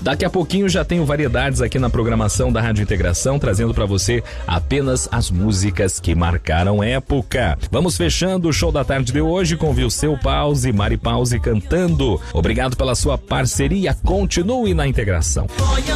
Daqui a pouquinho já tenho variedades aqui na programação da Rádio Integração, trazendo pra você apenas as músicas que marcaram época. Vamos fechando o show da tarde de hoje com Vilseu Pause e Mari Pause cantando. Obrigado pela sua parceria, continue na Integração.